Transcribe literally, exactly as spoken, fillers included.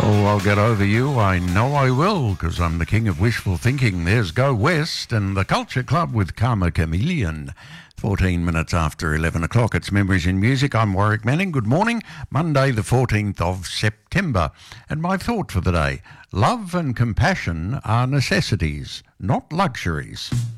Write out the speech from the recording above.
Oh, I'll get over you. I know I will, because I'm the king of wishful thinking. There's Go West and the Culture Club with Karma Chameleon. fourteen minutes after eleven o'clock. It's Memories in Music. I'm Warwick Manning. Good morning. Monday the fourteenth of September. And my thought for the day: love and compassion are necessities, not luxuries.